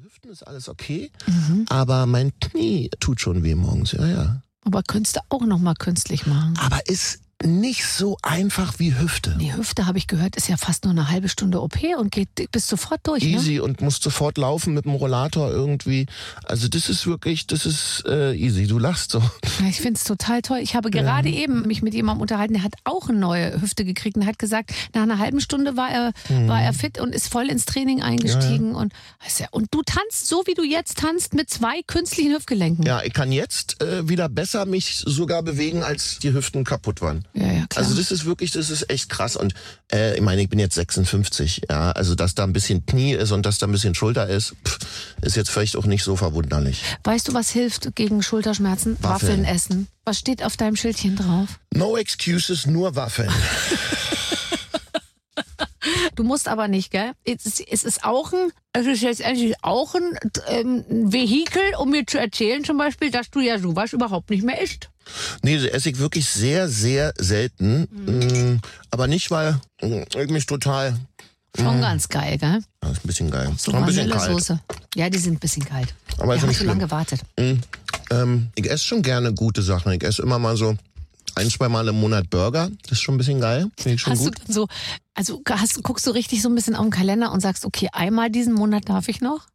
Hüften ist alles okay, aber mein Knie tut schon weh morgens, ja. Aber könntest du auch noch mal künstlich machen. Aber ist nicht so einfach wie Hüfte. Die Hüfte, habe ich gehört, ist ja fast nur eine halbe Stunde OP und bist sofort durch, Easy ne? und musst sofort laufen mit dem Rollator irgendwie. Also das ist easy. Du lachst so. Ja, ich finde es total toll. Ich habe gerade eben mich mit jemandem unterhalten, der hat auch eine neue Hüfte gekriegt und hat gesagt, nach einer halben Stunde war er fit und ist voll ins Training eingestiegen. Ja. Und du tanzt so, wie du jetzt tanzt, mit 2 künstlichen Hüftgelenken. Ja, ich kann jetzt wieder besser mich sogar bewegen, als die Hüften kaputt waren. Ja, klar. Also das ist echt krass. Und ich meine, ich bin jetzt 56, ja, also dass da ein bisschen Knie ist und dass da ein bisschen Schulter ist, ist jetzt vielleicht auch nicht so verwunderlich. Weißt du, was hilft gegen Schulterschmerzen? Waffeln essen. Was steht auf deinem Schildchen drauf? No excuses, nur Waffeln. Du musst aber nicht, gell? Es ist jetzt eigentlich auch ein Vehikel, um mir zu erzählen zum Beispiel, dass du ja sowas überhaupt nicht mehr isst. Nee, so esse ich wirklich sehr, sehr selten. Aber nicht, weil ich mich total... Schon ganz geil, gell? Ja, ist ein bisschen geil. So ein bisschen kalt. Vanillesoße. Ja, die sind ein bisschen kalt. Aber ist ja, nicht hast du schlimm. lange gewartet. Ich esse schon gerne gute Sachen. Ich esse immer mal so 1-2 Mal im Monat Burger. Das ist schon ein bisschen geil. Finde ich schon Hast gut. du dann so, guckst du richtig so ein bisschen auf den Kalender und sagst, okay, einmal diesen Monat darf ich noch?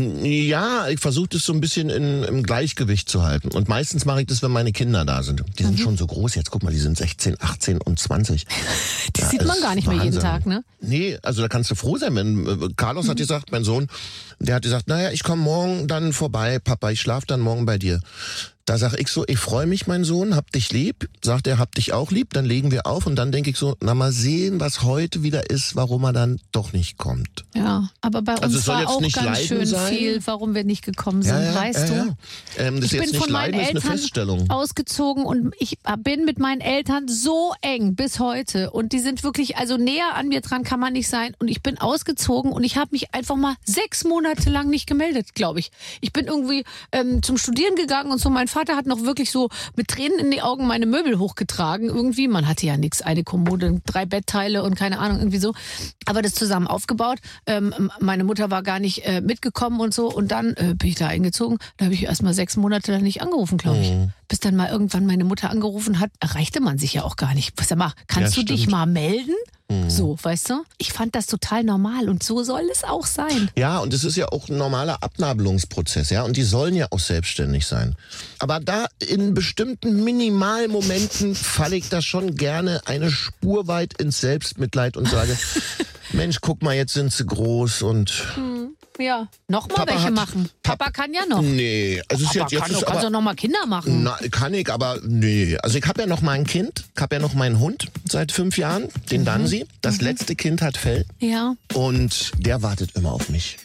Ja, ich versuche das so ein bisschen im Gleichgewicht zu halten. Und meistens mache ich das, wenn meine Kinder da sind. Die sind schon so groß. Jetzt guck mal, die sind 16, 18 und 20. Die sieht man gar nicht mehr jeden Tag, ne? Nee, also da kannst du froh sein. Wenn Carlos hat gesagt, mein Sohn, der hat gesagt, naja, ich komme morgen dann vorbei, Papa, ich schlafe dann morgen bei dir. Da sag ich so, ich freue mich, mein Sohn, hab dich lieb. Sagt er, hab dich auch lieb, dann legen wir auf. Und dann denke ich so, na mal sehen, was heute wieder ist, warum er dann doch nicht kommt. Ja, aber bei Also uns soll war jetzt auch nicht ganz Leiden schön sein? viel, warum wir nicht gekommen sind, weißt du? Das ist Ich jetzt bin nicht von meinen Leiden, ist eine Eltern Feststellung. ausgezogen und ich bin mit meinen Eltern so eng bis heute. Und die sind wirklich, also näher an mir dran kann man nicht sein. Und ich bin ausgezogen und ich habe mich einfach mal 6 Monate lang nicht gemeldet, glaube ich. Ich bin irgendwie zum Studieren gegangen und so. Mein Vater hat noch wirklich so mit Tränen in die Augen meine Möbel hochgetragen. Irgendwie, man hatte ja nichts, eine Kommode, 3 Bettteile und keine Ahnung, irgendwie so. Aber das zusammen aufgebaut. Meine Mutter war gar nicht mitgekommen und so. Und dann bin ich da eingezogen. Da habe ich erst mal 6 Monate dann nicht angerufen, glaube ich. Bis dann mal irgendwann meine Mutter angerufen hat, erreichte man sich ja auch gar nicht. Sag mal, kannst du dich mal melden? So, weißt du? Ich fand das total normal und so soll es auch sein. Ja, und es ist ja auch ein normaler Abnabelungsprozess, ja, und die sollen ja auch selbstständig sein. Aber da in bestimmten Minimalmomenten falle ich da schon gerne eine Spur weit ins Selbstmitleid und sage, Mensch, guck mal, jetzt sind sie groß und... Ja, nochmal welche machen. Papa kann ja noch. Nee, also Papa jetzt kannst aber du noch mal Kinder machen. Na, kann ich, aber nee. Also ich habe ja noch mal ein Kind, ich habe ja noch meinen Hund seit 5 Jahren, den Dansi. Das letzte Kind hat Fell Ja. und der wartet immer auf mich.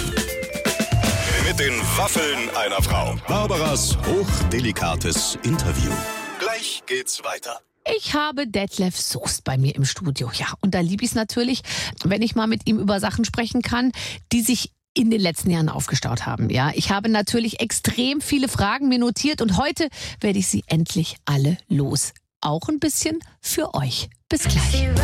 Mit den Waffeln einer Frau. Barbaras hochdelikates Interview. Gleich geht's weiter. Ich habe Detlef Soest bei mir im Studio. Ja, und da liebe ich es natürlich, wenn ich mal mit ihm über Sachen sprechen kann, die sich in den letzten Jahren aufgestaut haben. Ja, ich habe natürlich extrem viele Fragen mir notiert und heute werde ich sie endlich alle los. Auch ein bisschen für euch. Bis gleich.